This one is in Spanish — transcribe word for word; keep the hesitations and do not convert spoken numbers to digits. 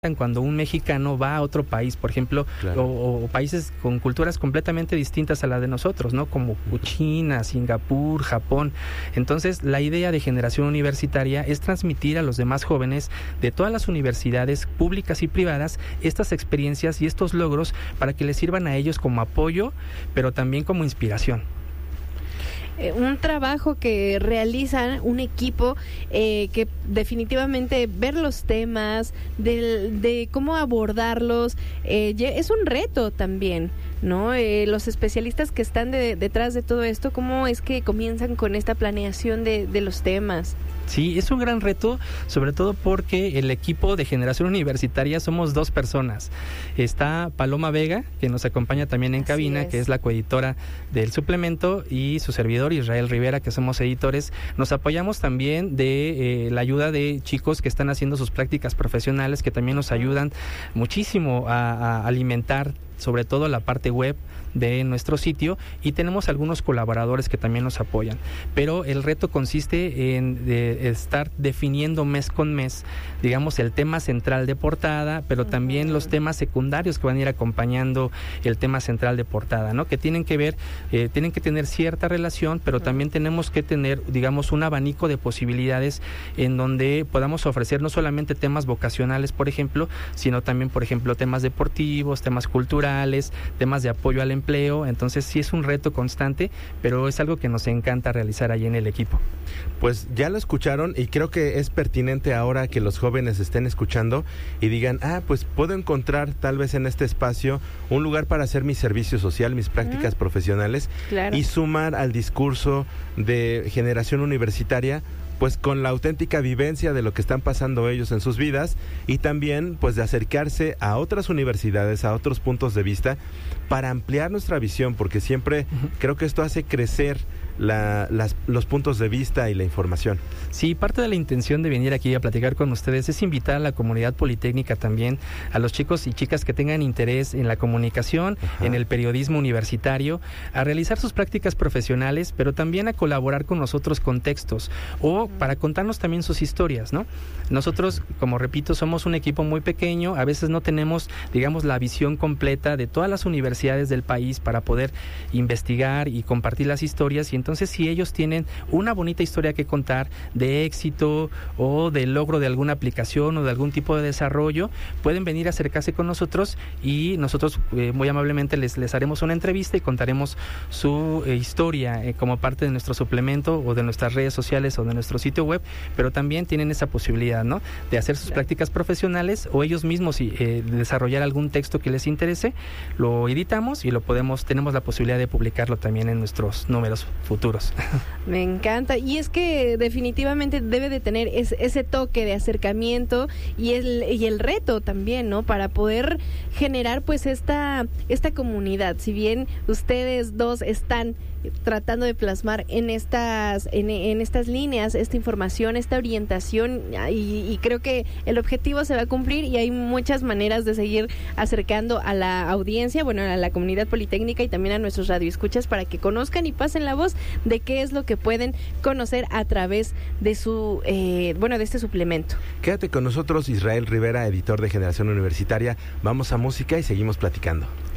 cuando un mexicano va a otro país, por ejemplo, claro. o, o países con culturas completamente distintas a la de nosotros, ¿no? Como China, Singapur, Japón. Entonces, la idea de Generación Universitaria es transmitir a los demás jóvenes de todas las universidades públicas y privadas estas experiencias y estos logros para que les sirvan a ellos como apoyo, pero también como inspiración. Un trabajo que realiza un equipo eh, que definitivamente ver los temas, de, de cómo abordarlos, eh, es un reto también, ¿no? Eh, los especialistas que están de, detrás de todo esto, ¿cómo es que comienzan con esta planeación de, de los temas? Sí, es un gran reto, sobre todo porque el equipo de Generación Universitaria somos dos personas. Está Paloma Vega, que nos acompaña también en Así cabina, es. que es la coeditora del suplemento, y su servidor Israel Rivera, que somos editores. Nos apoyamos también de eh, la ayuda de chicos que están haciendo sus prácticas profesionales, que también nos ayudan muchísimo a, a alimentar sobre todo la parte web de nuestro sitio, y tenemos algunos colaboradores que también nos apoyan. Pero el reto consiste en de estar definiendo mes con mes, digamos, el tema central de portada, pero también uh-huh. los temas secundarios que van a ir acompañando el tema central de portada, ¿no? Que tienen que ver, eh, tienen que tener cierta relación, pero uh-huh. también tenemos que tener, digamos, un abanico de posibilidades en donde podamos ofrecer no solamente temas vocacionales, por ejemplo, sino también, por ejemplo, temas deportivos, temas culturales, temas de apoyo al empleo. Entonces sí es un reto constante, pero es algo que nos encanta realizar ahí en el equipo. Pues ya lo escucharon, y creo que es pertinente ahora que los jóvenes estén escuchando y digan, ah, pues puedo encontrar tal vez en este espacio un lugar para hacer mi servicio social, mis prácticas uh-huh. profesionales, claro. y sumar al discurso de Generación Universitaria, pues con la auténtica vivencia de lo que están pasando ellos en sus vidas, y también pues de acercarse a otras universidades, a otros puntos de vista, para ampliar nuestra visión, porque siempre uh-huh. creo que esto hace crecer la, las, los puntos de vista y la información. Sí, parte de la intención de venir aquí a platicar con ustedes es invitar a la comunidad politécnica también, a los chicos y chicas que tengan interés en la comunicación, Ajá. en el periodismo universitario, a realizar sus prácticas profesionales, pero también a colaborar con nosotros con textos, o para contarnos también sus historias, ¿no? Nosotros, como repito, somos un equipo muy pequeño, a veces no tenemos, digamos, la visión completa de todas las universidades del país para poder investigar y compartir las historias, y entonces si ellos tienen una bonita historia que contar de éxito o de logro de alguna aplicación o de algún tipo de desarrollo, pueden venir a acercarse con nosotros, y nosotros eh, muy amablemente les, les haremos una entrevista y contaremos su eh, historia eh, como parte de nuestro suplemento o de nuestras redes sociales o de nuestro sitio web, pero también tienen esa posibilidad, ¿no? De hacer sus claro. prácticas profesionales, o ellos mismos eh, desarrollar algún texto que les interese, lo editamos y lo podemos, tenemos la posibilidad de publicarlo también en nuestros números futuros. Me encanta, y es que definitivamente debe de tener es, ese toque de acercamiento y el, y el reto también, ¿no? Para poder generar pues esta, esta comunidad. Si bien ustedes dos están tratando de plasmar en estas en, en estas líneas esta información, esta orientación, y, y creo que el objetivo se va a cumplir, y hay muchas maneras de seguir acercando a la audiencia, bueno, a la comunidad politécnica y también a nuestros radioescuchas, para que conozcan y pasen la voz de qué es lo que pueden conocer a través de su eh, bueno, de este suplemento. Quédate con nosotros, Israel Rivera, editor de Generación Universitaria. Vamos a música y seguimos platicando.